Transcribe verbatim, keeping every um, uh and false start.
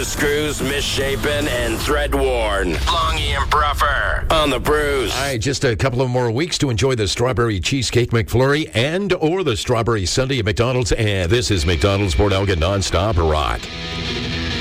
screws misshapen and thread-worn. Longy and Bruffer on the Brews. All right, just a couple of more weeks to enjoy the Strawberry Cheesecake McFlurry and or the Strawberry Sundae at McDonald's. And this is McDonald's Port Elgin Nonstop Rock.